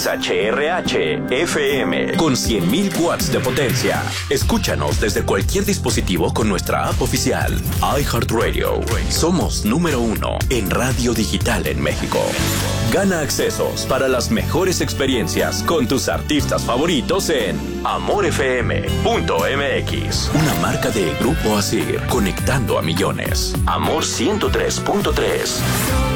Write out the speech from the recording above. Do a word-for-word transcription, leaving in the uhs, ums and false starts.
X H R H F M con cien mil watts de potencia. Escúchanos desde cualquier dispositivo con nuestra app oficial. iHeartRadio. Somos número uno en radio digital en México. Gana accesos para las mejores experiencias con tus artistas favoritos en amor f m punto m x. Una marca de Grupo Asir, conectando a millones. Amor ciento tres punto tres.